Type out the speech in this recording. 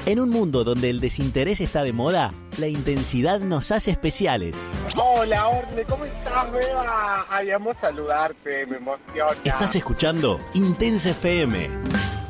En un mundo donde el desinterés está de moda, la intensidad nos hace especiales. Hola, Orne, ¿cómo estás, Beba? Ay, amo saludarte, me emociona. Estás escuchando Intensa FM.